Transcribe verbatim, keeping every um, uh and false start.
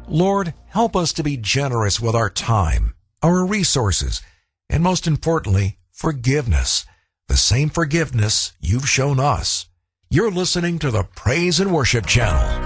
Lord, help us to be generous with our time, our resources, and most importantly, forgiveness, the same forgiveness you've shown us. You're listening to the Praise and Worship Channel.